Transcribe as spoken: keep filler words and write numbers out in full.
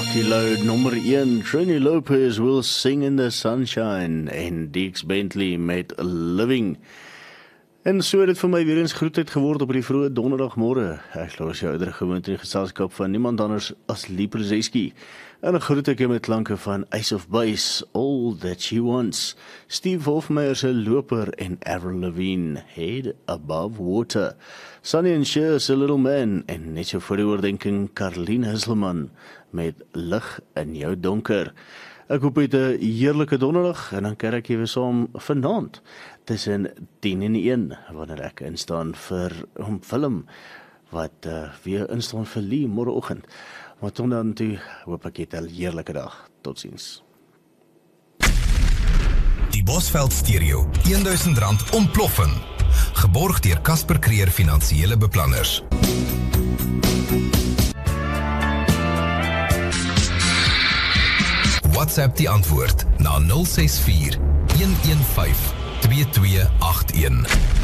Rocky Load nummer one, Trini Lopez will sing in the sunshine en Dix Bentley met Living. En so het dit vir my weer eens groetheid geword op die vroeë donderdagmôre. Ek los jou oudere gewoonte in die geselskap van niemand anders as Lee Brzezinski. En ek groet ek jou met klanke van Ace of Base, All That She Wants, Steve Hofmeyer se Loper en Avril Lavigne, Head Above Water, Sonny and Cher se Little Man en net so voor die oordenking Caroline Hesselman met Lig in jou donker. Ek hoop het 'n heerlike donderdag en dan kyk ek weer saam vanaand tussen tien en een wanneer ek instaan vir 'n film wat uh, weer instaan vir Lee môreoggend. Maar tot dan toe hoop ek het 'n heerlike dag. Totsiens. Die Bosveld Stereo, duisend rand ontploffing. Geborg deur Casper Creer Finansiële Beplanners. WhatsApp die antwoord na nul ses vier, een een vyf, twee twee agt een.